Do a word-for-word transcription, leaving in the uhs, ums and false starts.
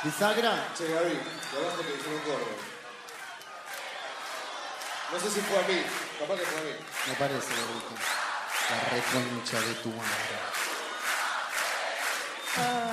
¿Bisagra? Che, Gaby, de abajo te dijeron gordo. No sé si fue a mí, capaz que fue a mí. Me parece, Gaby. La reconcha de tu madre. Ah.